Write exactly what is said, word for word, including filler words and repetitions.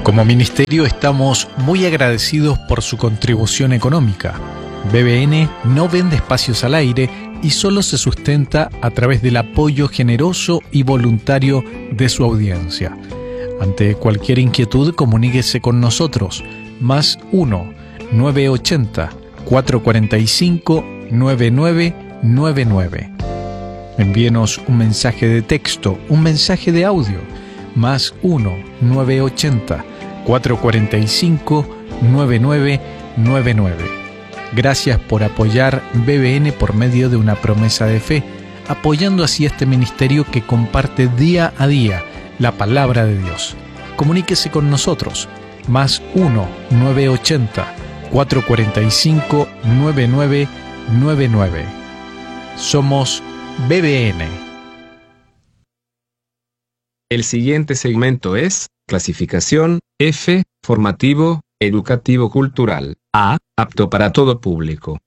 Como ministerio estamos muy agradecidos por su contribución económica. B B N no vende espacios al aire y solo se sustenta a través del apoyo generoso y voluntario de su audiencia. Ante cualquier inquietud, comuníquese con nosotros. Más uno nueve ochenta, cuatrocientos cuarenta y cinco, noventa y nueve noventa y nueve. Envíenos un mensaje de texto, un mensaje de audio. Más uno nueve ochenta, cuatrocientos cuarenta y cinco, noventa y nueve noventa y nueve. Gracias por apoyar B B N por medio de una promesa de fe, apoyando así este ministerio que comparte día a día la palabra de Dios. Comuníquese con nosotros. Más uno nueve ochenta, cuatrocientos cuarenta y cinco, noventa y nueve noventa y nueve. Somos B B N. El siguiente segmento es clasificación F, formativo, educativo cultural. A, apto para todo público.